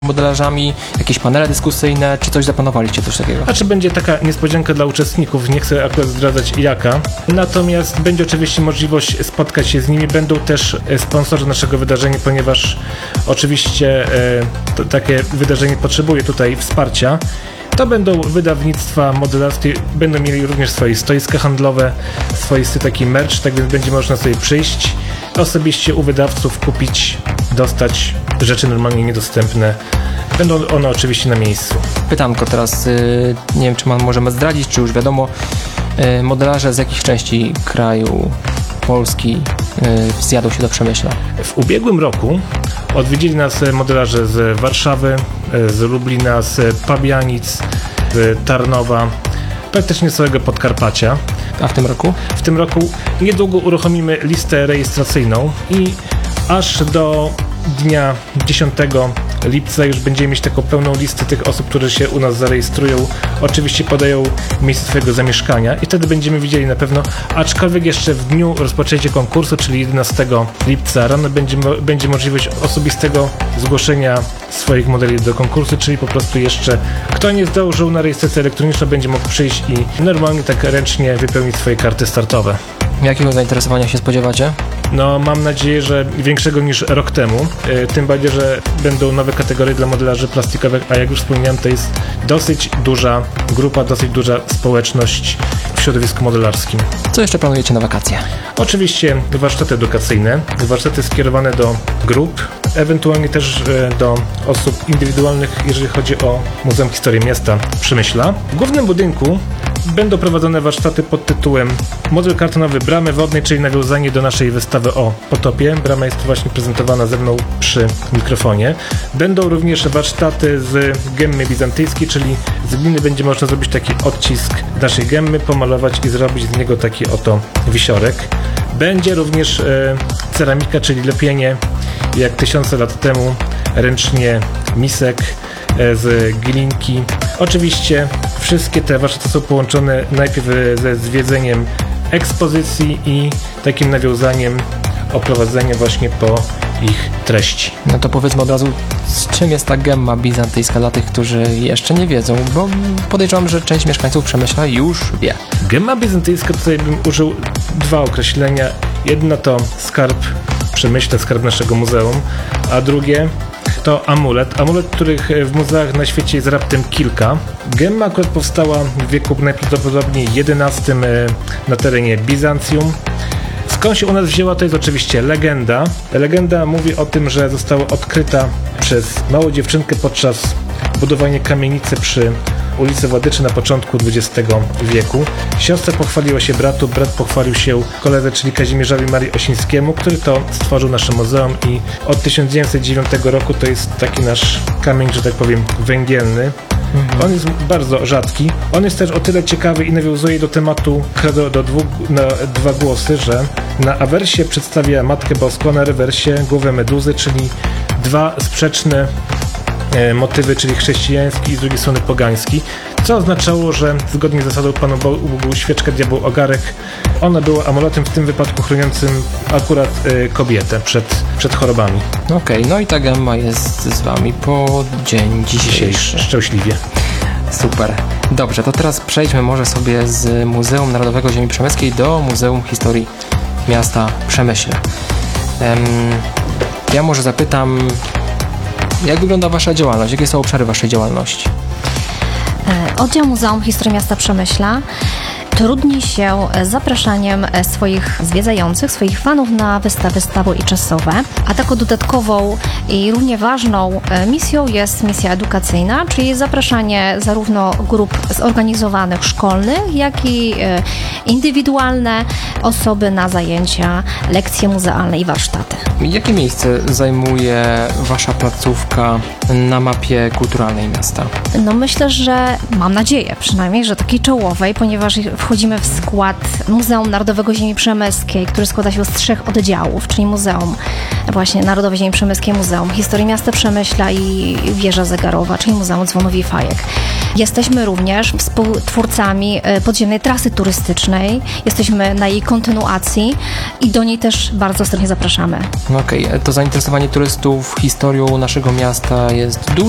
modelarzami, jakieś panele dyskusyjne, czy coś zaplanowaliście, coś takiego? A czy będzie taka niespodzianka dla uczestników, nie chcę akurat zdradzać jaka, natomiast będzie oczywiście możliwość spotkać się z nimi, będą też sponsorzy naszego wydarzenia, ponieważ oczywiście takie wydarzenie potrzebuje tutaj wsparcia. To będą wydawnictwa modelarskie, będą mieli również swoje stoiska handlowe, swoisty taki merch, tak więc będzie można sobie przyjść, osobiście u wydawców kupić, dostać rzeczy normalnie niedostępne. Będą one oczywiście na miejscu. Pytanko teraz, nie wiem czy możemy zdradzić, czy już wiadomo, modelarze z jakich części kraju Polski zjadą się do Przemyśla? W ubiegłym roku odwiedzili nas modelarze z Warszawy, z Lublina, z Pabianic, z Tarnowa, praktycznie z całego Podkarpacia. A w tym roku? W tym roku niedługo uruchomimy listę rejestracyjną i aż do dnia 10 lipca już będziemy mieć taką pełną listę tych osób, które się u nas zarejestrują. Oczywiście podają miejsce swojego zamieszkania i wtedy będziemy widzieli na pewno, aczkolwiek jeszcze w dniu rozpoczęcia konkursu, czyli 11 lipca rano będzie możliwość osobistego zgłoszenia swoich modeli do konkursu, czyli po prostu jeszcze kto nie zdążył na rejestrację elektroniczną będzie mógł przyjść i normalnie tak ręcznie wypełnić swoje karty startowe. Jakiego zainteresowania się spodziewacie? No, mam nadzieję, że większego niż rok temu, tym bardziej, że będą nowe kategorie dla modelarzy plastikowych, a jak już wspomniałem, to jest dosyć duża grupa, dosyć duża społeczność w środowisku modelarskim. Co jeszcze planujecie na wakacje? Oczywiście warsztaty edukacyjne, warsztaty skierowane do grup, ewentualnie też do osób indywidualnych, jeżeli chodzi o Muzeum Historii Miasta Przemyśla. W głównym budynku będą prowadzone warsztaty pod tytułem Model kartonowy bramy wodnej, czyli nawiązanie do naszej wystawy o potopie. Brama jest właśnie prezentowana ze mną przy mikrofonie. Będą również warsztaty z gemmy bizantyjskiej, czyli z gliny będzie można zrobić taki odcisk naszej gemmy, pomalować i zrobić z niego taki oto wisiorek. Będzie również ceramika, czyli lepienie jak tysiące lat temu ręcznie misek z glinki. Oczywiście wszystkie te warsztaty są połączone najpierw ze zwiedzeniem ekspozycji i takim nawiązaniem oprowadzenia właśnie po ich treści. No to powiedzmy od razu, z czym jest ta gemma bizantyjska dla tych, którzy jeszcze nie wiedzą, bo podejrzewam, że część mieszkańców Przemyśla już wie. Gemma bizantyjska, tutaj bym użył dwa określenia. Jedno to skarb Przemyśla, skarb naszego muzeum, a drugie to amulet, których w muzeach na świecie jest raptem kilka. Gemma akurat powstała w wieku najprawdopodobniej XI na terenie Bizancjum. Skąd się u nas wzięła, to jest oczywiście legenda. Legenda mówi o tym, że została odkryta przez małą dziewczynkę podczas budowania kamienicy przy ulicy Władyczy na początku XX wieku. Siostra pochwaliła się bratu, brat pochwalił się koledze, czyli Kazimierzowi Marii Osińskiemu, który to stworzył nasze muzeum i od 1909 roku to jest taki nasz kamień, że tak powiem, węgielny. On jest bardzo rzadki. On jest też o tyle ciekawy i nawiązuje do tematu credo na dwa głosy, że na awersie przedstawia Matkę Boską, a na rewersie głowę Meduzy, czyli dwa sprzeczne motywy, czyli chrześcijański i z drugiej strony pogański, co oznaczało, że zgodnie z zasadą Panu Bogu świeczka, diabeł ogarek, ona była amuletem w tym wypadku chroniącym akurat kobietę przed chorobami. Okej, no i ta gemma jest z Wami po dzień dzisiejszy. Szczęśliwie. Super. Dobrze, to teraz przejdźmy może sobie z Muzeum Narodowego Ziemi Przemyskiej do Muzeum Historii Miasta Przemyśla. Ja może zapytam, jak wygląda Wasza działalność? Jakie są obszary Waszej działalności? Oddział Muzeum Historii Miasta Przemyśla trudni się z zapraszaniem swoich zwiedzających, swoich fanów na wystawy stałe i czasowe, a taką dodatkową i równie ważną misją jest misja edukacyjna, czyli zapraszanie zarówno grup zorganizowanych szkolnych, jak i indywidualne osoby na zajęcia, lekcje muzealne i warsztaty. Jakie miejsce zajmuje Wasza placówka na mapie kulturalnej miasta? No myślę, że mam nadzieję przynajmniej, że takiej czołowej, ponieważ wchodzimy w skład Muzeum Narodowego Ziemi Przemyskiej, który składa się z 3 oddziałów, czyli Muzeum właśnie Narodowe Ziemi Przemyskiej, Muzeum Historii Miasta Przemyśla i Wieża Zegarowa, czyli Muzeum Dzwonów i Fajek. Jesteśmy również współtwórcami podziemnej trasy turystycznej, jesteśmy na jej kontynuacji i do niej też bardzo serdecznie zapraszamy. Okej, to zainteresowanie turystów historią naszego miasta jest duże.